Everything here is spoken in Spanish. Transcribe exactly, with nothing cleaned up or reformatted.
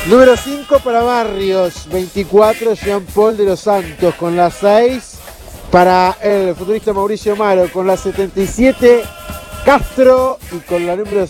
Número cinco para Barrios, veinticuatro Jean Paul de los Santos con la seis. Para el futurista Mauricio Maro con la setenta y siete Castro y con la número